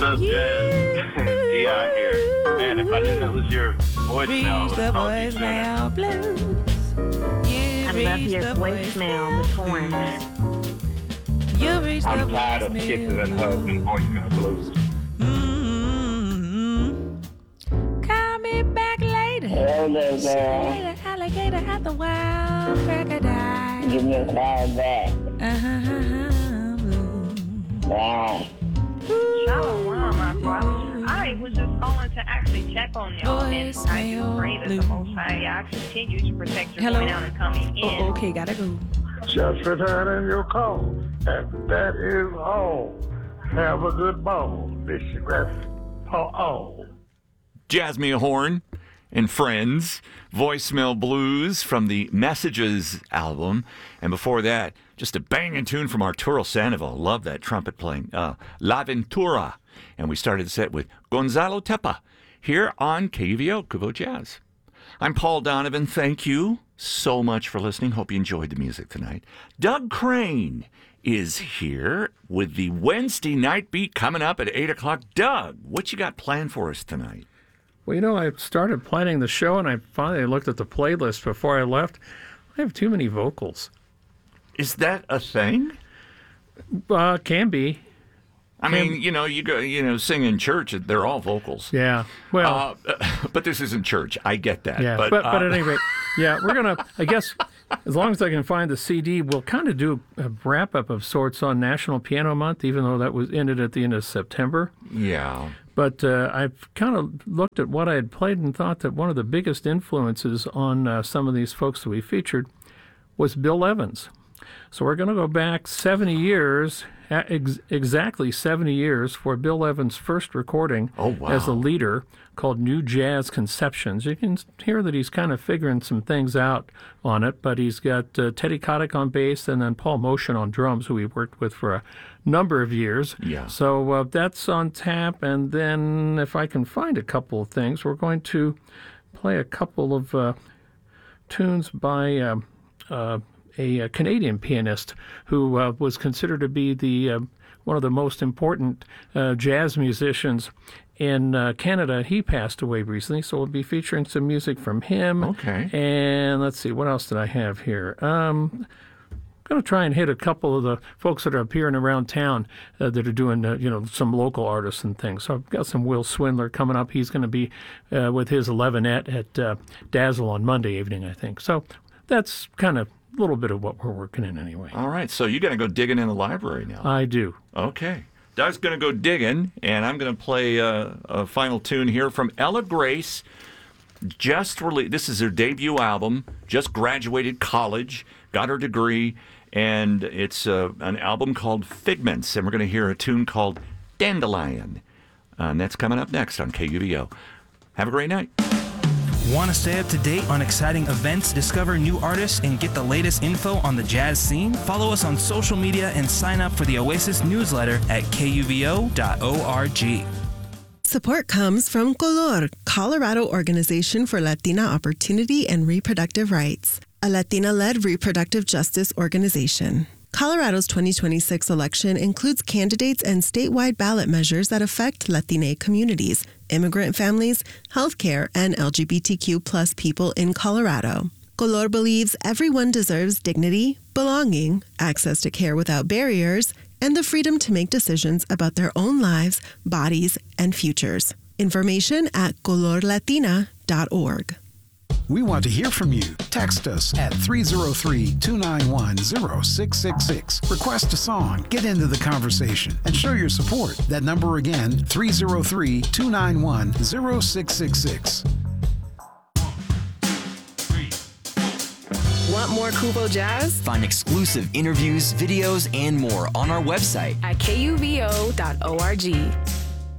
What's up, Jazz? D.I. here. Man, if I knew that was your voicemail, Reach the voicemail blues. I love your voicemail, Miss Horn. You reach the I'm tired of kisses and hugs and voicemail blues. Call me back later. Hello See there. the alligator at the wild crocodile. Give me a call back. Wow. Shalom, my brother. I was just calling to actually check on y'all and I do pray that the Most High Yah continue to protect your Hello? going out and coming in. Okay, gotta go. Just returning your call. And that is all. Have a good ball. This is all. Jasmine Horn and Friends, Voicemail Blues from the Messages album. And before that, just a banging tune from Arturo Sandoval. Love that trumpet playing. La Ventura. And we started the set with Gonzalo Tepa here on KUVO, Kuvo Jazz. I'm Paul Donovan. Thank you so much for listening. Hope you enjoyed the music tonight. Doug Crane is here with the Wednesday night beat coming up at 8 o'clock. Doug, what you got planned for us tonight? Well, I started planning the show, and I finally looked at the playlist before I left. I have too many vocals. Is that a thing? Can be. I mean, you go, sing in church, they're all vocals. Yeah. Well, but this isn't church. I get that. yeah. But at any rate, yeah, we're going to, I guess, as long as I can find the CD, we'll kind of do a wrap-up of sorts on National Piano Month, even though that was ended at the end of September. Yeah. But I've kind of looked at what I had played and thought that one of the biggest influences on some of these folks that we featured was Bill Evans. So we're going to go back 70 years, exactly 70 years, for Bill Evans' first recording as a leader called New Jazz Conceptions. You can hear that he's kind of figuring some things out on it, but he's got Teddy Kotick on bass and then Paul Motion on drums, who he worked with for a number of years. Yeah. So that's on tap, and then if I can find a couple of things, we're going to play a couple of tunes by a Canadian pianist who was considered to be the one of the most important jazz musicians in Canada. He passed away recently, so we'll be featuring some music from him. Okay. And let's see, what else did I have here? I'm going to try and hit a couple of the folks that are appearing around town that are doing, some local artists and things. So I've got some Will Swindler coming up. He's going to be with his 11ette at Dazzle on Monday evening, I think. So that's kind of a little bit of what we're working in anyway. All right, so you're going to go digging in the library now. I do. Okay. Doug's going to go digging, and I'm going to play a final tune here from Ella Grace. Just released. This is her debut album. Just graduated college, got her degree, and it's an album called Figments, and we're going to hear a tune called Dandelion. And that's coming up next on KUVO. Have a great night. Want to stay up to date on exciting events, discover new artists, and get the latest info on the jazz scene? Follow us on social media and sign up for the Oasis newsletter at kuvo.org. Support comes from Color, Colorado Organization for Latina Opportunity and Reproductive Rights, a Latina-led reproductive justice organization. Colorado's 2026 election includes candidates and statewide ballot measures that affect Latina communities, immigrant families, healthcare, and LGBTQ+ people in Colorado. Color believes everyone deserves dignity, belonging, access to care without barriers, and the freedom to make decisions about their own lives, bodies, and futures. Information at colorlatina.org. We want to hear from you. Text us at 303-291-0666. Request a song, get into the conversation, and show your support. That number again, 303-291-0666. Want more Kuvo Jazz? Find exclusive interviews, videos, and more on our website At kuvo.org.